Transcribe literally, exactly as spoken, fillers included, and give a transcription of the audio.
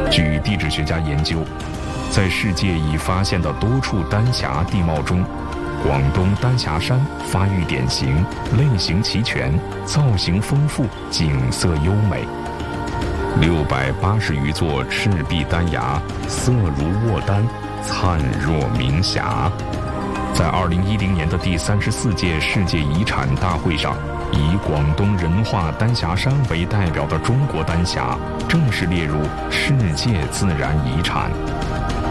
据地质学家研究，在世界已发现的多处丹霞地貌中，广东丹霞山发育典型，类型齐全，造型丰富，景色优美。六百八十余座赤壁丹崖，色如卧丹，灿若明霞。在二零一零年的第三十四届世界遗产大会上，以广东人化丹霞山为代表的中国丹霞正式列入世界自然遗产。